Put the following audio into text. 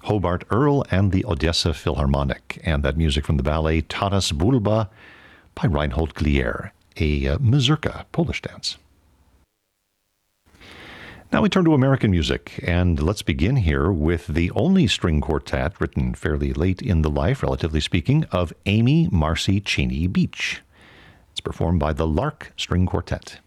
Hobart Earl and the Odessa Philharmonic, and that music from the ballet Taras Bulba by Reinhold Glier, a mazurka, Polish dance. Now we turn to American music, and let's begin here with the only string quartet, written fairly late in the life, relatively speaking, of Amy Marcy Cheney Beach. It's performed by the Lark String Quartet.